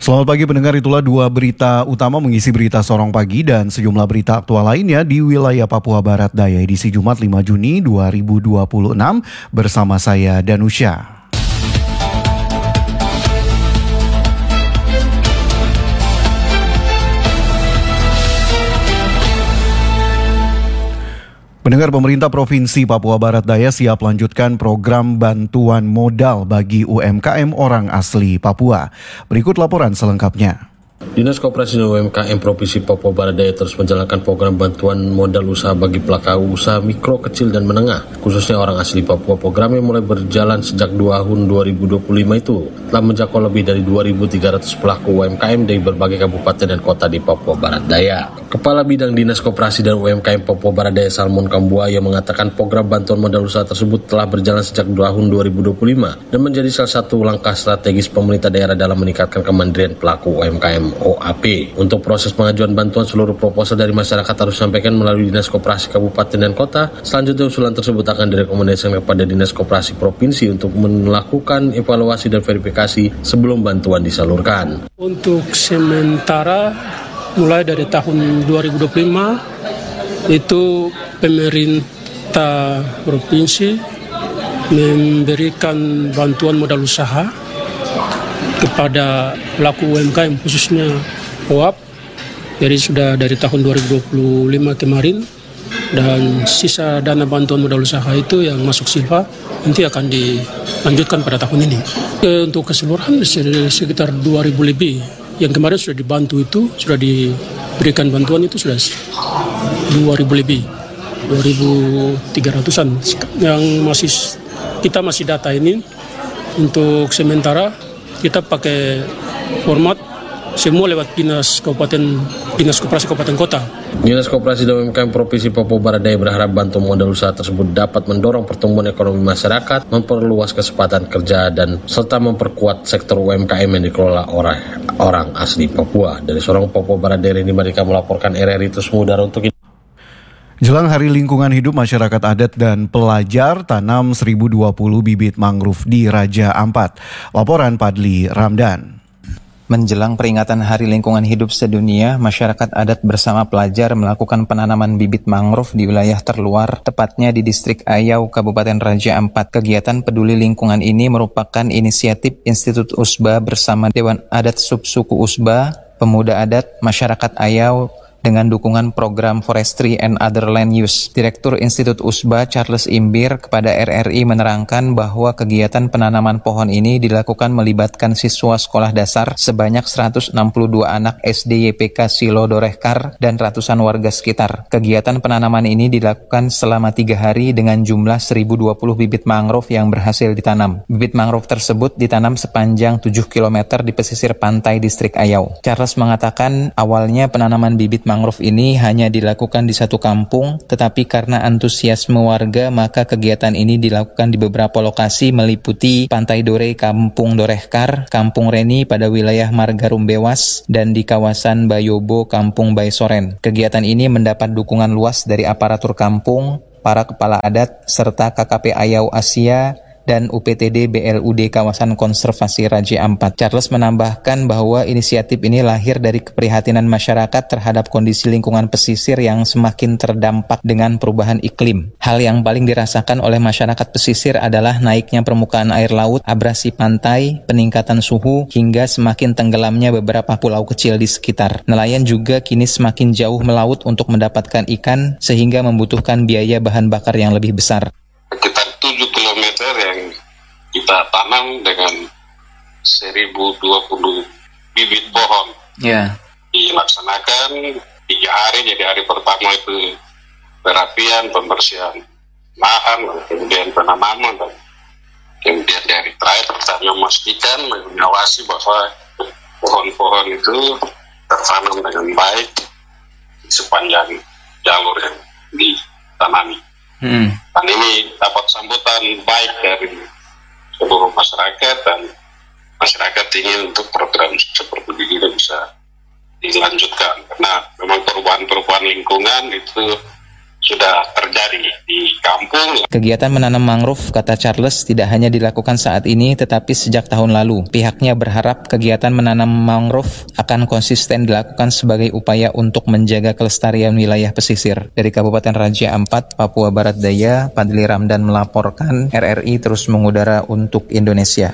Selamat pagi pendengar, itulah dua berita utama mengisi berita Sorong Pagi dan sejumlah berita aktual lainnya di wilayah Papua Barat Daya edisi Jumat 5 Juni 2026 bersama saya Danusya. Pendengar, pemerintah Provinsi Papua Barat Daya siap lanjutkan program bantuan modal bagi UMKM orang asli Papua. Berikut laporan selengkapnya. Dinas Koperasi dan UMKM Provinsi Papua Barat Daya terus menjalankan program bantuan modal usaha bagi pelaku usaha mikro, kecil, dan menengah, khususnya orang asli Papua. Program yang mulai berjalan sejak tahun 2025 itu telah menjangkau lebih dari 2.300 pelaku UMKM dari berbagai kabupaten dan kota di Papua Barat Daya. Kepala Bidang Dinas Koperasi dan UMKM Papua Barat Daya Salmon Kambuaya mengatakan program bantuan modal usaha tersebut telah berjalan sejak tahun 2025 dan menjadi salah satu langkah strategis pemerintah daerah dalam meningkatkan kemandirian pelaku UMKM OAP. Untuk proses pengajuan bantuan, seluruh proposal dari masyarakat harus disampaikan melalui Dinas Koperasi Kabupaten dan Kota. Selanjutnya usulan tersebut akan direkomendasikan kepada Dinas Koperasi Provinsi untuk melakukan evaluasi dan verifikasi sebelum bantuan disalurkan. Untuk sementara mulai dari tahun 2025 itu pemerintah provinsi memberikan bantuan modal usaha kepada pelaku UMKM khususnya OAP. Jadi sudah dari tahun 2025 kemarin, dan sisa dana bantuan modal usaha itu yang masuk silva nanti akan dilanjutkan pada tahun ini. Untuk keseluruhan sekitar 2.000 lebih yang kemarin sudah dibantu, itu sudah diberikan bantuan itu sudah 2.000 lebih, 2.300-an yang kita masih data ini. Untuk sementara kita pakai format semua lewat Dinas Koperasi Kabupaten Kota. Dinas Koperasi dan UMKM Provinsi Papua Barat Daya berharap bantuan modal usaha tersebut dapat mendorong pertumbuhan ekonomi masyarakat, memperluas kesempatan kerja, dan serta memperkuat sektor UMKM yang dikelola orang asli Papua. Dari Sorong, Papua Barat Daya, ini mereka melaporkan RRI Terus Mudar untuk itu. Jelang Hari Lingkungan Hidup, masyarakat adat dan pelajar tanam 1.020 bibit mangrove di Raja Ampat. Laporan Padli Ramdan. Menjelang peringatan Hari Lingkungan Hidup Sedunia, masyarakat adat bersama pelajar melakukan penanaman bibit mangrove di wilayah terluar, tepatnya di Distrik Ayau, Kabupaten Raja Ampat. Kegiatan peduli lingkungan ini merupakan inisiatif Institut Usba bersama Dewan Adat Subsuku Usba, pemuda adat, masyarakat Ayau, dengan dukungan program Forestry and Other Land Use. Direktur Institut Usba Charles Imbir kepada RRI menerangkan bahwa kegiatan penanaman pohon ini dilakukan melibatkan siswa sekolah dasar sebanyak 162 anak SD YPK Silo Dorehkar dan ratusan warga sekitar. Kegiatan penanaman ini dilakukan selama 3 hari dengan jumlah 1.020 bibit mangrove yang berhasil ditanam. Bibit mangrove tersebut ditanam sepanjang 7 km di pesisir pantai Distrik Ayau. Charles mengatakan awalnya penanaman bibit mangrove ini hanya dilakukan di satu kampung, tetapi karena antusiasme warga maka kegiatan ini dilakukan di beberapa lokasi meliputi Pantai Dore, Kampung Dorehkar, Kampung Reni pada wilayah Margarum Bewas, dan di kawasan Bayobo, Kampung Baisoren. Kegiatan ini mendapat dukungan luas dari aparatur kampung, para kepala adat, serta KKP Ayau Asia, dan UPTD BLUD Kawasan Konservasi Raja Ampat. Charles menambahkan bahwa inisiatif ini lahir dari keprihatinan masyarakat terhadap kondisi lingkungan pesisir yang semakin terdampak dengan perubahan iklim. Hal yang paling dirasakan oleh masyarakat pesisir adalah naiknya permukaan air laut, abrasi pantai, peningkatan suhu, hingga semakin tenggelamnya beberapa pulau kecil di sekitar. Nelayan juga kini semakin jauh melaut untuk mendapatkan ikan, sehingga membutuhkan biaya bahan bakar yang lebih besar. Sekitar 7 km yang kita tanam dengan 1.020 bibit pohon. Dilaksanakan 3 hari, jadi hari pertama itu perapian, pembersihan lahan, kemudian penanaman, dan kemudian di hari terakhir kita memastikan, mengawasi bahwa pohon-pohon itu tertanam dengan baik di sepanjang jalur yang ditanami. Dan ini dapat sambutan baik dari seluruh masyarakat, dan masyarakat ingin untuk program seperti ini bisa dilanjutkan karena memang perubahan lingkungan itu sudah terjadi di kampung. Kegiatan menanam mangrove, kata Charles, tidak hanya dilakukan saat ini tetapi sejak tahun lalu. Pihaknya berharap kegiatan menanam mangrove akan konsisten dilakukan sebagai upaya untuk menjaga kelestarian wilayah pesisir. Dari Kabupaten Raja Ampat, Papua Barat Daya, Padli Ramdan melaporkan, RRI terus mengudara untuk Indonesia.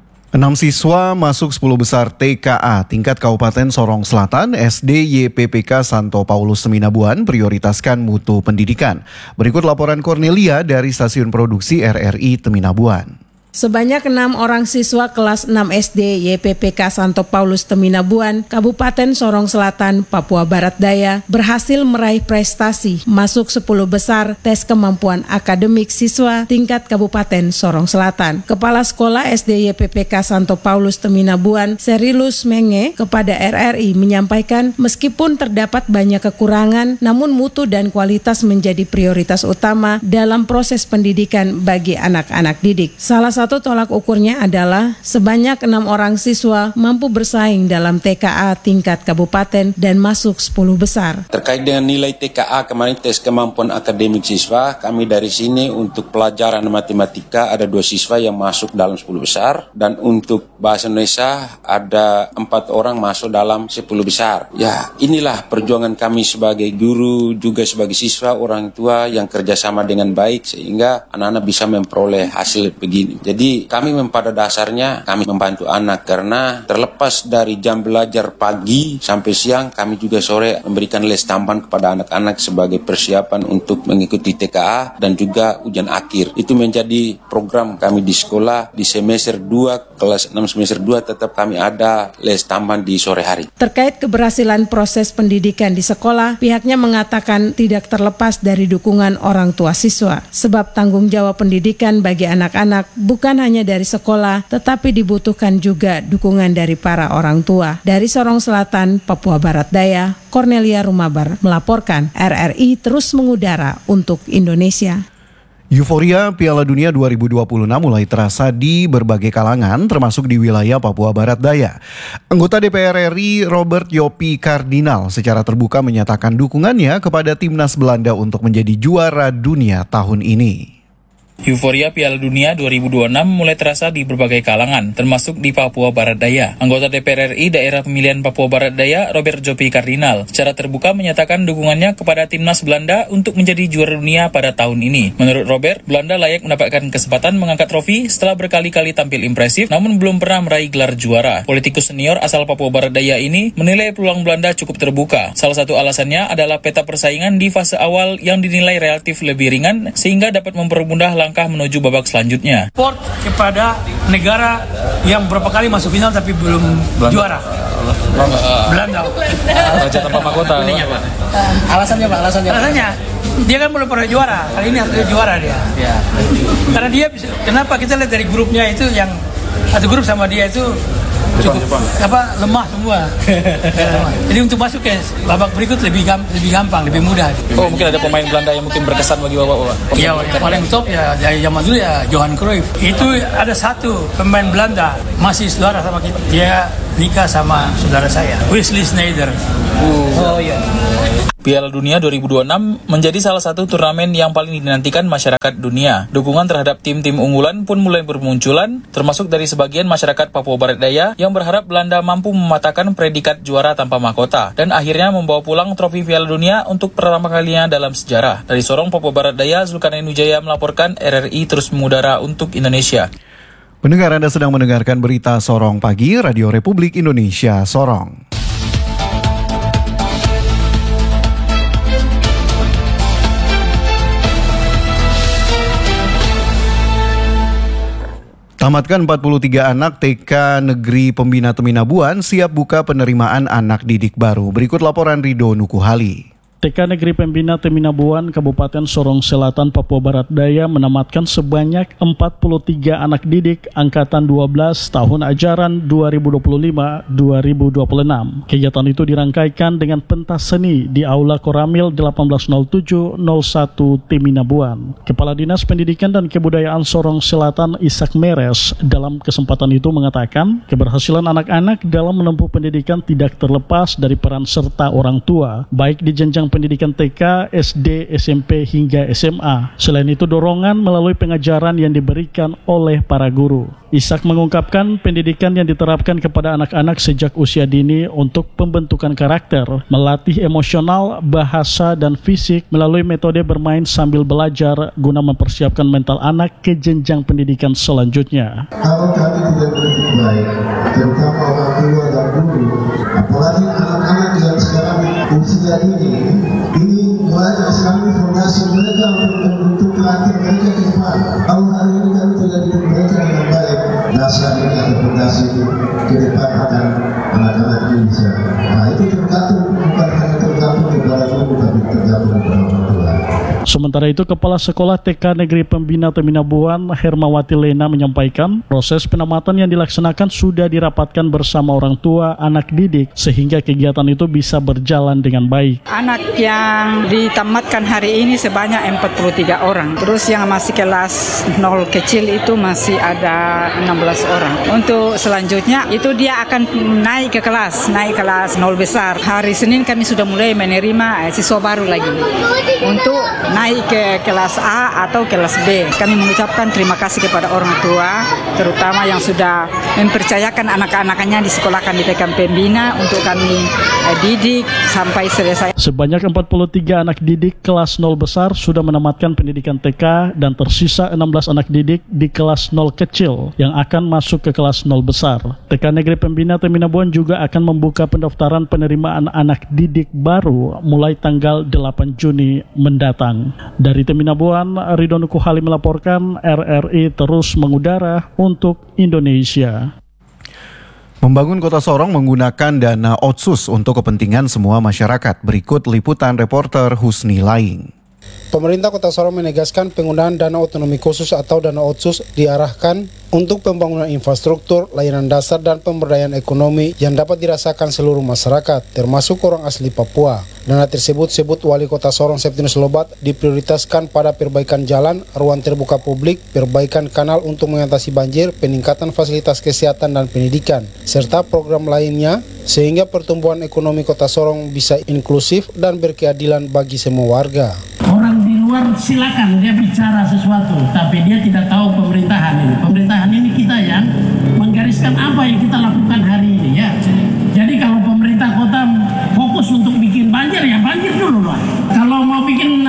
6 siswa masuk 10 besar TKA tingkat Kabupaten Sorong Selatan SD YPPK Santo Paulus Teminabuan prioritaskan mutu pendidikan. Berikut laporan Cornelia dari Stasiun Produksi RRI Teminabuan. Sebanyak 6 orang siswa kelas 6 SD YPPK Santo Paulus Teminabuan, Kabupaten Sorong Selatan, Papua Barat Daya, berhasil meraih prestasi masuk 10 besar tes kemampuan akademik siswa tingkat Kabupaten Sorong Selatan. Kepala Sekolah SD YPPK Santo Paulus Teminabuan, Serilus Menge, kepada RRI menyampaikan meskipun terdapat banyak kekurangan, namun mutu dan kualitas menjadi prioritas utama dalam proses pendidikan bagi anak-anak didik. Salah satu tolak ukurnya adalah sebanyak 6 orang siswa mampu bersaing dalam TKA tingkat kabupaten dan masuk 10 besar. Terkait dengan nilai TKA kemarin tes kemampuan akademik siswa, kami dari sini untuk pelajaran matematika ada 2 siswa yang masuk dalam 10 besar dan untuk bahasa Indonesia ada 4 orang masuk dalam 10 besar. Ya, inilah perjuangan kami sebagai guru juga sebagai siswa, orang tua yang kerjasama dengan baik sehingga anak-anak bisa memperoleh hasil begini. Jadi kami pada dasarnya kami membantu anak karena terlepas dari jam belajar pagi sampai siang kami juga sore memberikan les tambahan kepada anak-anak sebagai persiapan untuk mengikuti TKA dan juga ujian akhir. Itu menjadi program kami di sekolah di semester 2 kelas 6 semester 2 tetap kami ada les tambahan di sore hari. Terkait keberhasilan proses pendidikan di sekolah, pihaknya mengatakan tidak terlepas dari dukungan orang tua siswa sebab tanggung jawab pendidikan bagi anak-anak bukan hanya dari sekolah, tetapi dibutuhkan juga dukungan dari para orang tua. Dari Sorong Selatan, Papua Barat Daya, Cornelia Rumabar melaporkan, RRI terus mengudara untuk Indonesia. Euforia Piala Dunia 2026 mulai terasa di berbagai kalangan, termasuk di wilayah Papua Barat Daya. Anggota DPR RI Robert Yopi Kardinal secara terbuka menyatakan dukungannya kepada timnas Belanda untuk menjadi juara dunia tahun ini. Euforia Piala Dunia 2026 mulai terasa di berbagai kalangan, termasuk di Papua Barat Daya. Anggota DPR RI Daerah Pemilihan Papua Barat Daya, Robert Jopi Kardinal, secara terbuka menyatakan dukungannya kepada timnas Belanda untuk menjadi juara dunia pada tahun ini. Menurut Robert, Belanda layak mendapatkan kesempatan mengangkat trofi setelah berkali-kali tampil impresif, namun belum pernah meraih gelar juara. Politikus senior asal Papua Barat Daya ini menilai peluang Belanda cukup terbuka. Salah satu alasannya adalah peta persaingan di fase awal yang dinilai relatif lebih ringan, sehingga dapat mempermudah langkah menuju babak selanjutnya. Support kepada negara yang berapa kali masuk final tapi belum juara. Belanda. Raja tanpa mahkota. Alasannya Pak, alasannya dia kan belum pernah juara. Kali ini harus juara dia. Ya. Karena dia bisa, kenapa kita lihat dari grupnya itu yang satu grup sama dia itu cukup lemah semua. Jadi untuk masuk ke babak berikut lebih gampang, lebih mudah. Oh, mungkin ada pemain Belanda yang mungkin berkesan bagi Bapak. Iya, yang paling top ya dari zaman dulu ya Johan Cruyff. Itu ada satu pemain Belanda masih saudara sama kita. Dia nikah sama saudara saya, Wesley Sneijder. Oh iya. Piala Dunia 2026 menjadi salah satu turnamen yang paling dinantikan masyarakat dunia. Dukungan terhadap tim-tim unggulan pun mulai bermunculan, termasuk dari sebagian masyarakat Papua Barat Daya yang berharap Belanda mampu mematahkan predikat juara tanpa mahkota dan akhirnya membawa pulang trofi Piala Dunia untuk pertama kalinya dalam sejarah. Dari Sorong, Papua Barat Daya, Zulkarnain Wijaya melaporkan, RRI terus mengudara untuk Indonesia. Pendengar, Anda sedang mendengarkan berita Sorong Pagi, Radio Republik Indonesia Sorong. Tamatkan 43 anak TK Negeri Pembina Teminabuan siap buka penerimaan anak didik baru. Berikut laporan Rido Nukuhali. TK Negeri Pembina Teminabuan, Kabupaten Sorong Selatan, Papua Barat Daya menamatkan sebanyak 43 anak didik angkatan 12 tahun ajaran 2025-2026. Kegiatan itu dirangkaikan dengan pentas seni di Aula Koramil 1807-01 Teminabuan. Kepala Dinas Pendidikan dan Kebudayaan Sorong Selatan Ishak Meres dalam kesempatan itu mengatakan keberhasilan anak-anak dalam menempuh pendidikan tidak terlepas dari peran serta orang tua, baik di jenjang jenjang pendidikan TK, SD, SMP, hingga SMA. Selain itu, dorongan melalui pengajaran yang diberikan oleh para guru. Ishak mengungkapkan pendidikan yang diterapkan kepada anak-anak sejak usia dini untuk pembentukan karakter, melatih emosional, bahasa, dan fisik melalui metode bermain sambil belajar guna mempersiapkan mental anak ke jenjang pendidikan selanjutnya. Kalau kami tidak berdidik baik, terutama orang tua dan guru, apalagi anak-anak yang sekarang usia ini banyak sekali fondasi mereka untuk membentuk karakter mereka ke depan. Kalau hari ini kami tidak didik mereka dengan baik, dasar ini atau fondasi ke depan akan anak-anak ini bisa. Nah, itu tergantung, bukan hanya tergantung kepada guru, tapi tergantung kepada orang tua. Sementara itu, Kepala Sekolah TK Negeri Pembina Teminabuan, Hermawati Lena, menyampaikan proses penamatan yang dilaksanakan sudah dirapatkan bersama orang tua anak didik sehingga kegiatan itu bisa berjalan dengan baik. Anak yang ditamatkan hari ini sebanyak 43 orang. Terus yang masih kelas 0 kecil itu masih ada 16 orang. Untuk selanjutnya itu dia akan naik kelas 0 besar. Hari Senin kami sudah mulai menerima siswa baru lagi untuk naik ke kelas A atau kelas B. Kami mengucapkan terima kasih kepada orang tua, terutama yang sudah mempercayakan anak-anaknya disekolahkan di TK Pembina untuk kami didik sampai selesai. Sebanyak 43 anak didik kelas 0 besar sudah menamatkan pendidikan TK dan tersisa 16 anak didik di kelas 0 kecil yang akan masuk ke kelas 0 besar. TK Negeri Pembina Teminabuan juga akan membuka pendaftaran penerimaan anak didik baru mulai tanggal 8 Juni mendatang. Dari Teminabuan, Ridwan Kuhali melaporkan, RRI terus mengudara untuk Indonesia. Membangun Kota Sorong menggunakan dana otsus untuk kepentingan semua masyarakat. Berikut liputan reporter Husni Laing. Pemerintah Kota Sorong menegaskan penggunaan dana otonomi khusus atau dana otsus diarahkan untuk pembangunan infrastruktur, layanan dasar, dan pemberdayaan ekonomi yang dapat dirasakan seluruh masyarakat, termasuk orang asli Papua. Dana tersebut, sebut Wali Kota Sorong Septinus Lobat, diprioritaskan pada perbaikan jalan, ruang terbuka publik, perbaikan kanal untuk mengatasi banjir, peningkatan fasilitas kesehatan dan pendidikan, serta program lainnya, sehingga pertumbuhan ekonomi Kota Sorong bisa inklusif dan berkeadilan bagi semua warga. Orang di luar silakan dia bicara sesuatu, tapi dia tidak tahu pemerintahan ini. Pemerintahan ini kita yang menggariskan apa yang kita lakukan hari ini ya. Jadi kalau pemerintah kota fokus untuk bikin banjir, ya banjir dulu lah. Kalau mau bikin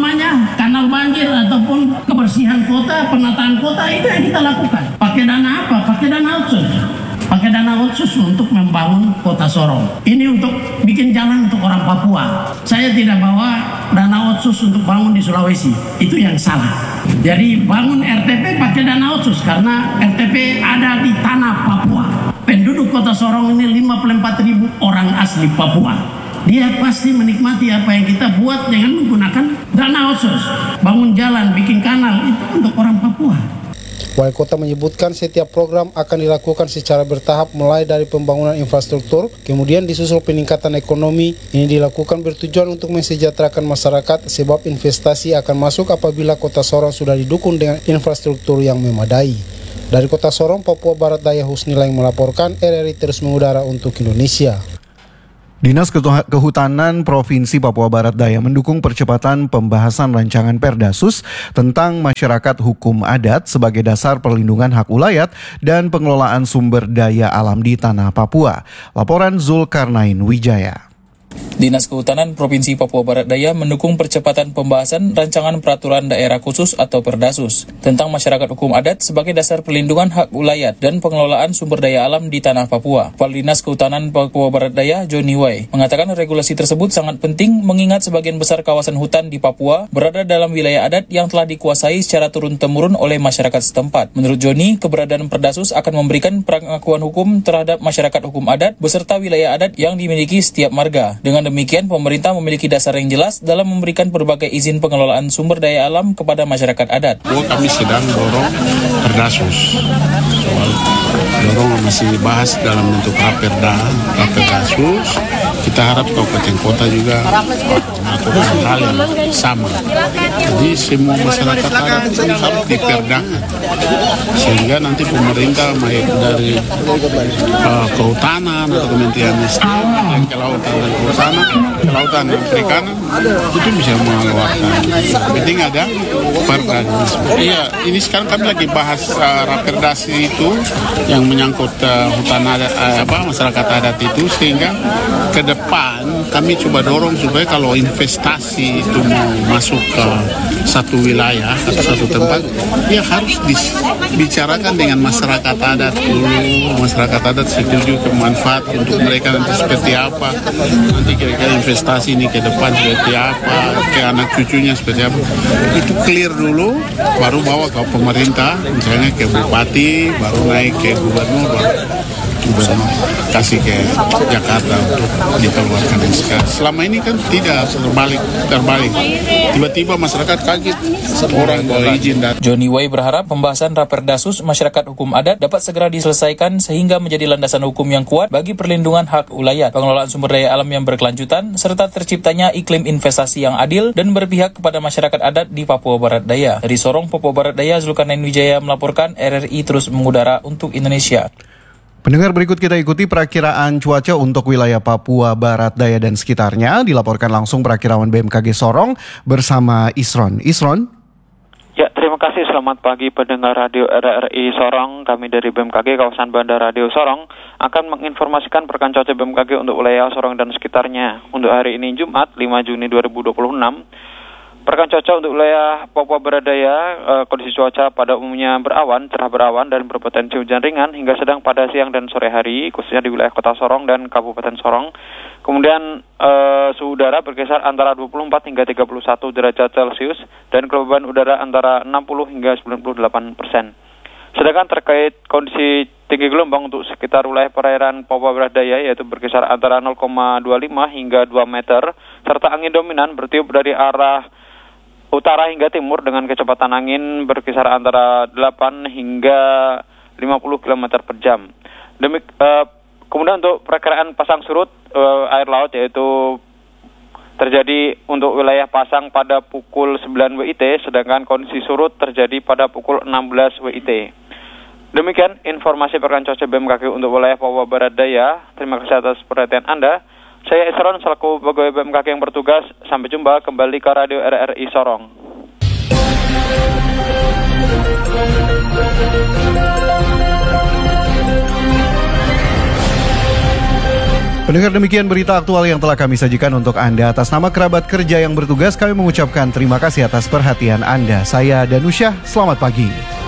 kanal banjir ataupun kebersihan kota, penataan kota, itu yang kita lakukan. Pakai dana apa? Pakai dana otsus. Pakai dana otsus untuk membangun Kota Sorong. Ini untuk bikin jalan untuk orang Papua. Saya tidak bawa dana otsus untuk bangun di Sulawesi. Itu yang salah. Jadi bangun RTP pakai dana otsus karena RTP ada di tanah Papua. Penduduk Kota Sorong ini 54.000 orang asli Papua. Dia pasti menikmati apa yang kita buat dengan menggunakan dana otsus. Bangun jalan, bikin kanal, itu untuk orang Papua. Wali Kota menyebutkan setiap program akan dilakukan secara bertahap mulai dari pembangunan infrastruktur, kemudian disusul peningkatan ekonomi. Ini dilakukan bertujuan untuk mensejahterakan masyarakat sebab investasi akan masuk apabila Kota Sorong sudah didukung dengan infrastruktur yang memadai. Dari Kota Sorong, Papua Barat Daya, Husni Laing melaporkan, RRI terus mengudara untuk Indonesia. Dinas Kehutanan Provinsi Papua Barat Daya mendukung percepatan pembahasan rancangan Perdasus tentang masyarakat hukum adat sebagai dasar perlindungan hak ulayat dan pengelolaan sumber daya alam di tanah Papua. Laporan Zulkarnain Wijaya. Dinas Kehutanan Provinsi Papua Barat Daya mendukung percepatan pembahasan rancangan peraturan daerah khusus atau Perdasus tentang masyarakat hukum adat sebagai dasar perlindungan hak ulayat dan pengelolaan sumber daya alam di tanah Papua. Kepala Dinas Kehutanan Papua Barat Daya, Johnny Wai, mengatakan regulasi tersebut sangat penting mengingat sebagian besar kawasan hutan di Papua berada dalam wilayah adat yang telah dikuasai secara turun-temurun oleh masyarakat setempat. Menurut Johnny, keberadaan Perdasus akan memberikan pengakuan hukum terhadap masyarakat hukum adat beserta wilayah adat yang dimiliki setiap marga. Dengan demikian, pemerintah memiliki dasar yang jelas dalam memberikan berbagai izin pengelolaan sumber daya alam kepada masyarakat adat. Kami sedang dorong Perdasus. Dorong masih dibahas dalam bentuk Raperdasus kita harap kabupaten kota juga melakukan hal yang sama. Jadi semua masyarakat adat itu harus diperdakan sehingga nanti pemerintah baik dari kehutanan atau Kementerian Kelautan dan Kelautan dan Perikanan itu bisa mengeluarkan. Penting ada perda. Iya, ini sekarang kami lagi bahas raperdas itu yang menyangkut hutan adat, masyarakat adat itu, sehingga ke depan kami coba dorong supaya kalau investasi itu mau masuk ke satu wilayah atau satu tempat, ya harus dibicarakan dengan masyarakat adat dulu. Masyarakat adat setuju kemanfaat untuk mereka nanti seperti apa, nanti kira-kira investasi ini ke depan seperti apa, ke anak cucunya seperti apa. Itu clear dulu, baru bawa ke pemerintah, misalnya ke bupati, baru naik ke gubernur, kasih ke Jakarta untuk dikeluarkan SK. Selama ini kan tidak terbalik. Tiba-tiba masyarakat kaget, orang bawa izin. Johnny Way berharap pembahasan Raperdasus Masyarakat Hukum Adat dapat segera diselesaikan sehingga menjadi landasan hukum yang kuat bagi perlindungan hak ulayat, pengelolaan sumber daya alam yang berkelanjutan, serta terciptanya iklim investasi yang adil dan berpihak kepada masyarakat adat di Papua Barat Daya. Dari Sorong, Papua Barat Daya, Zulkarnain Wijaya melaporkan. RRI terus mengudara untuk Indonesia. Pendengar, berikut kita ikuti perakiraan cuaca untuk wilayah Papua Barat Daya dan sekitarnya. Dilaporkan langsung perakiraan BMKG Sorong bersama Isron. Isron? Ya, terima kasih. Selamat pagi pendengar radio RRI Sorong. Kami dari BMKG kawasan Bandar Radio Sorong akan menginformasikan perkiraan cuaca BMKG untuk wilayah Sorong dan sekitarnya. Untuk hari ini Jumat 5 Juni 2026. Perkiraan cuaca untuk wilayah Papua Barat Daya, kondisi cuaca pada umumnya berawan, cerah berawan dan berpotensi hujan ringan hingga sedang pada siang dan sore hari, khususnya di wilayah Kota Sorong dan Kabupaten Sorong. Kemudian suhu udara berkisar antara 24 hingga 31 derajat Celcius dan kelembaban udara antara 60 hingga 98%. Sedangkan terkait kondisi tinggi gelombang untuk sekitar wilayah perairan Papua Barat Daya yaitu berkisar antara 0,25 hingga 2 meter, serta angin dominan bertiup dari arah utara hingga timur dengan kecepatan angin berkisar antara 8 hingga 50 km per jam. Kemudian untuk perakiraan pasang surut air laut yaitu terjadi untuk wilayah pasang pada pukul 9 WIT, sedangkan kondisi surut terjadi pada pukul 16 WIT. Demikian informasi perkiraan cuaca BMKG untuk wilayah Papua Barat Daya. Terima kasih atas perhatian Anda. Saya Isron selaku pegawai BMKG yang bertugas. Sampai jumpa kembali ke Radio RRI Sorong. Pendengar, demikian berita aktual yang telah kami sajikan untuk Anda. Atas nama kerabat kerja yang bertugas, kami mengucapkan terima kasih atas perhatian Anda. Saya Danusyah, selamat pagi.